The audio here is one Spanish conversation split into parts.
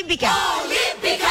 Olímpica. ¡Olímpica!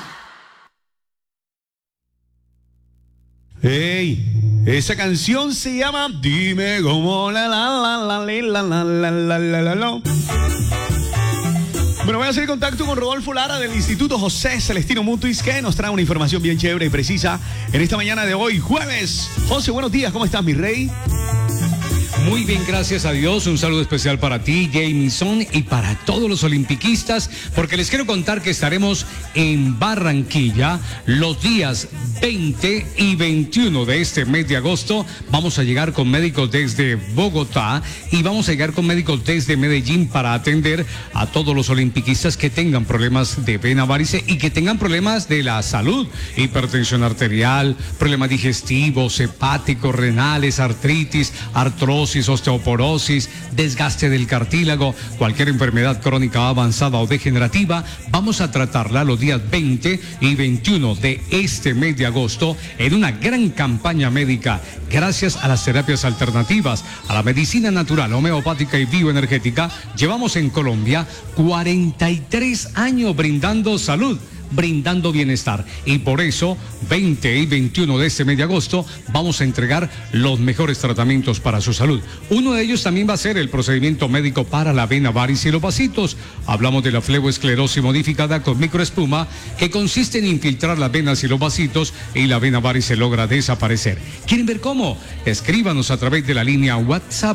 ¡Ey! Esa canción se llama Dime cómo la la la la la la la la la la la. Bueno, voy a hacer contacto con Rodolfo Lara del Instituto José Celestino Mutuis, que nos trae una información bien chévere y precisa en esta mañana de hoy, jueves. José, buenos días, ¿cómo estás, mi rey? Muy bien, gracias a Dios. Un saludo especial para ti, Jamison, y para todos los olimpiquistas, porque les quiero contar que estaremos en Barranquilla los días 20 y 21 de este mes de agosto. Vamos a llegar con médicos desde Bogotá y vamos a llegar con médicos desde Medellín para atender a todos los olimpiquistas que tengan problemas de vena varice y que tengan problemas de la salud, hipertensión arterial, problemas digestivos, hepáticos, renales, artritis, artrosis, osteoporosis, desgaste del cartílago, cualquier enfermedad crónica avanzada o degenerativa. Vamos a tratarla los días 20 y 21 de este mes de agosto en una gran campaña médica gracias a las terapias alternativas, a la medicina natural, homeopática y bioenergética. Llevamos en Colombia 43 años brindando salud, brindando bienestar, y por eso 20 y 21 de este mes de agosto vamos a entregar los mejores tratamientos para su salud. Uno de ellos también va a ser el procedimiento médico para la vena varice y los vasitos. Hablamos de la fleboesclerosis modificada con microespuma, que consiste en infiltrar las venas y los vasitos y la vena varice logra desaparecer. ¿Quieren ver cómo? Escríbanos a través de la línea WhatsApp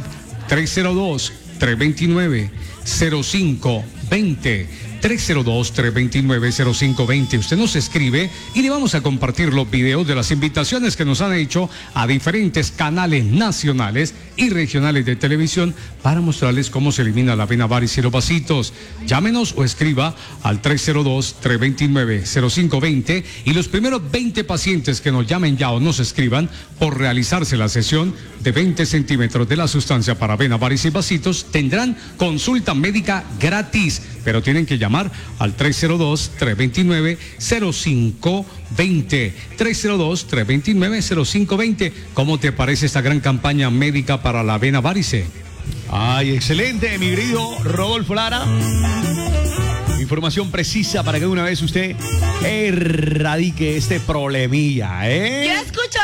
302-329-0520. 302-329-0520. Usted nos escribe y le vamos a compartir los videos de las invitaciones que nos han hecho a diferentes canales nacionales y regionales de televisión para mostrarles cómo se elimina la vena varice y los vasitos. Llámenos o escriba al 302-329-0520 y los primeros 20 pacientes que nos llamen ya o nos escriban por realizarse la sesión de 20 centímetros de la sustancia para vena varice y vasitos tendrán consulta médica gratis, pero tienen que llamar al 302-329-0520. 302-329-0520. ¿Cómo te parece esta gran campaña médica para la vena varice? Ay, excelente, mi querido Rodolfo Lara. Información precisa para que de una vez usted erradique este problemilla, ¿eh? Yo escucho